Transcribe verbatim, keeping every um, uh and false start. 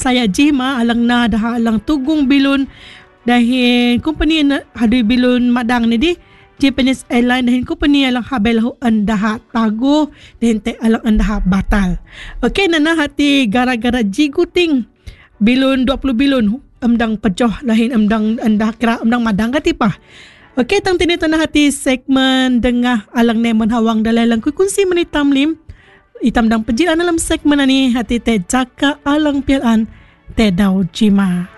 saya jima alang na dah alang tugong bilon dahil company na hadu bilon madang ni di Japanese Airlines dahil company alang habel ho andah tago dahil te alang andah batal. Okey nana hati gara-gara jiguting bilon dua puluh bilon amdang pejoh lahin amdang andah kira amdang madang kati pa. Okey tang tini tanah hati segmen dengah alang nemon hawang dalalang kunsi menitam lim itam dang pejilan dalam segmen ani hati te jaka alang pialan te dau jima.